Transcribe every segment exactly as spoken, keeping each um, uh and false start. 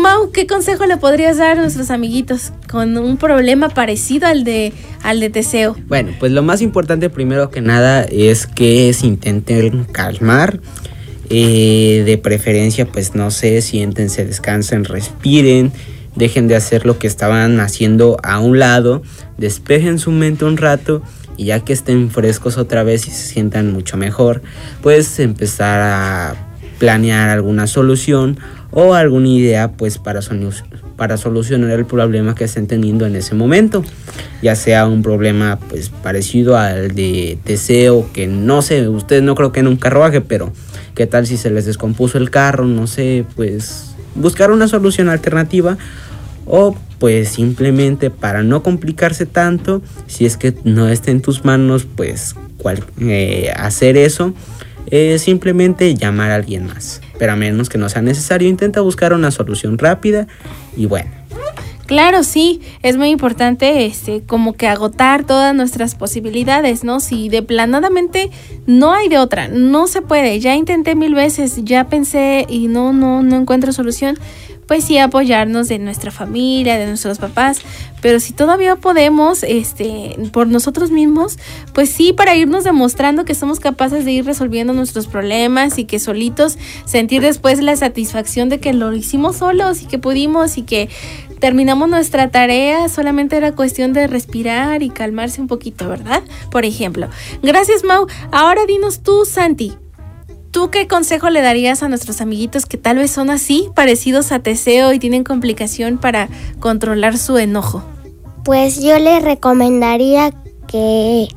Mau, ¿qué consejo le podrías dar a nuestros amiguitos con un problema parecido al de, al de Teseo? Bueno, pues lo más importante primero que nada es que se intenten calmar. Eh, de preferencia, pues no sé, siéntense, descansen, respiren, dejen de hacer lo que estaban haciendo a un lado, despejen su mente un rato y ya que estén frescos otra vez y se sientan mucho mejor, pues empezar a planear alguna solución o alguna idea pues para, solu- para solucionar el problema que estén teniendo en ese momento, ya sea un problema pues parecido al de Teseo, que no sé, ustedes no creo que en un carruaje, pero qué tal si se les descompuso el carro, no sé, pues buscar una solución alternativa, o pues simplemente para no complicarse tanto, si es que no está en tus manos pues cual, eh, hacer eso, eh, simplemente llamar a alguien más, pero a menos que no sea necesario, intenta buscar una solución rápida y bueno. Claro, sí, es muy importante este, como que agotar todas nuestras posibilidades, ¿no? Si de planadamente no hay de otra, no se puede, ya intenté mil veces, ya pensé y no, no, no encuentro solución, pues sí apoyarnos de nuestra familia, de nuestros papás, pero si todavía podemos, este, por nosotros mismos, pues sí, para irnos demostrando que somos capaces de ir resolviendo nuestros problemas y que solitos sentir después la satisfacción de que lo hicimos solos y que pudimos y que terminamos nuestra tarea, solamente era cuestión de respirar y calmarse un poquito, ¿verdad? Por ejemplo. Gracias, Mau. Ahora dinos tú, Santi, ¿tú qué consejo le darías a nuestros amiguitos que tal vez son así, parecidos a Teseo y tienen complicación para controlar su enojo? Pues yo les recomendaría que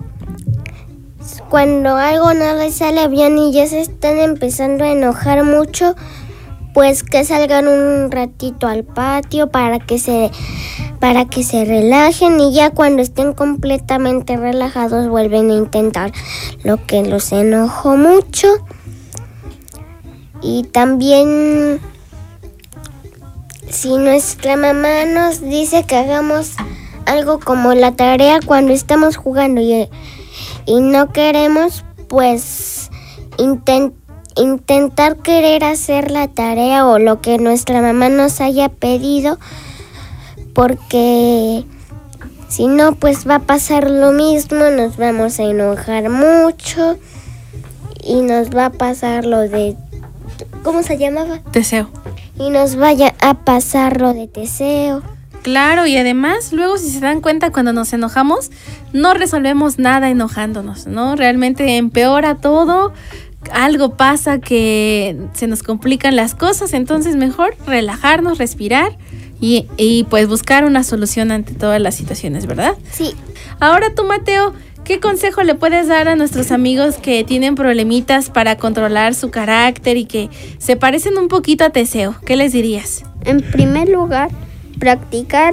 cuando algo no les sale bien y ya se están empezando a enojar mucho, pues que salgan un ratito al patio para que se para que se relajen y ya cuando estén completamente relajados vuelven a intentar lo que los enojó mucho. Y también si nuestra mamá nos dice que hagamos algo como la tarea cuando estamos jugando y, y no queremos, pues intent, intentar querer hacer la tarea o lo que nuestra mamá nos haya pedido, porque si no pues va a pasar lo mismo, nos vamos a enojar mucho y nos va a pasar lo de... ¿Cómo se llamaba? Teseo. Y nos vaya a pasar lo de Teseo. Claro, y además, luego si se dan cuenta, cuando nos enojamos, no resolvemos nada enojándonos, ¿no? Realmente empeora todo, algo pasa que se nos complican las cosas, entonces mejor relajarnos, respirar y, y pues buscar una solución ante todas las situaciones, ¿verdad? Sí. Ahora tú, Mateo, ¿qué consejo le puedes dar a nuestros amigos que tienen problemitas para controlar su carácter y que se parecen un poquito a Teseo? ¿Qué les dirías? En primer lugar, practicar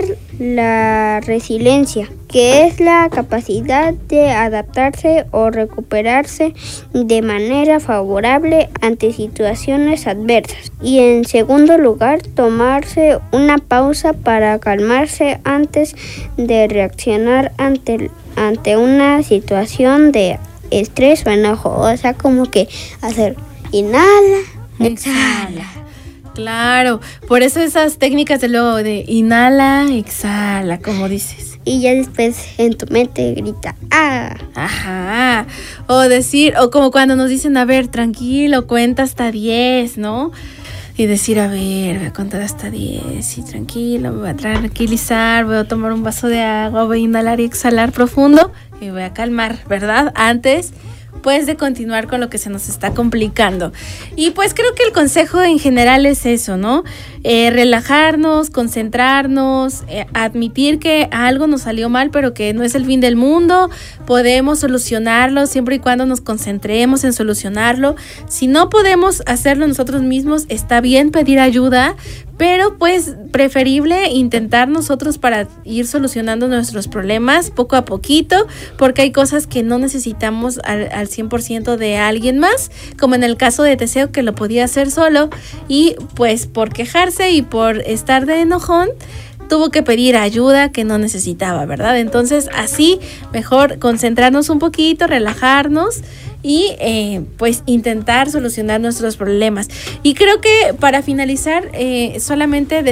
la resiliencia, que es la capacidad de adaptarse o recuperarse de manera favorable ante situaciones adversas. Y en segundo lugar, tomarse una pausa para calmarse antes de reaccionar ante, ante una situación de estrés o enojo. O sea, como que hacer inhala, exhala. Claro, por eso esas técnicas de luego de inhala, exhala, como dices. Y ya después en tu mente grita, ¡ah! Ajá, o decir, o como cuando nos dicen, a ver, tranquilo, cuenta hasta diez, ¿no? Y decir, a ver, voy a contar hasta diez y tranquilo, me voy a tranquilizar, voy a tomar un vaso de agua, voy a inhalar y exhalar profundo y voy a calmar, ¿verdad? Antes pues de continuar con lo que se nos está complicando. Y pues creo que el consejo en general es eso, ¿no? Eh, relajarnos, concentrarnos, eh, admitir que algo nos salió mal, pero que no es el fin del mundo, podemos solucionarlo siempre y cuando nos concentremos en solucionarlo. Si no podemos hacerlo nosotros mismos, está bien pedir ayuda, pero pues preferible intentar nosotros para ir solucionando nuestros problemas poco a poquito, porque hay cosas que no necesitamos al, al cien por ciento de alguien más, como en el caso de Teseo, que lo podía hacer solo y pues por quejarse y por estar de enojón tuvo que pedir ayuda que no necesitaba, ¿verdad? Entonces así mejor concentrarnos un poquito, relajarnos y eh, pues intentar solucionar nuestros problemas. Y creo que para finalizar, eh, solamente